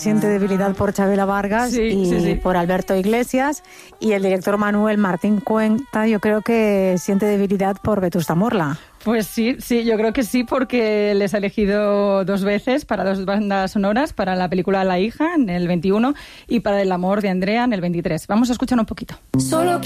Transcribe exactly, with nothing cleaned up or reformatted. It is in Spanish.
siente debilidad por Chabela Vargas sí, y sí, sí. por Alberto Iglesias, y el director Manuel Martín Cuenta yo creo que siente debilidad por Vetusta Morla. Pues sí, sí, yo creo que sí, porque les ha elegido dos veces para dos bandas sonoras, para la película La hija en el veintiuno y para El amor de Andrea en el veintitrés. Vamos a escuchar un poquito. Solo